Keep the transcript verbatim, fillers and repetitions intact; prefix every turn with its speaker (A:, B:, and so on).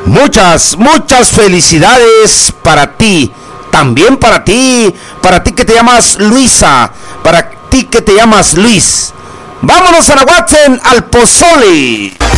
A: Muchas, muchas felicidades para ti. También para ti, para ti que te llamas Luisa, para ti que te llamas Luis. Vámonos a la Watson al pozole.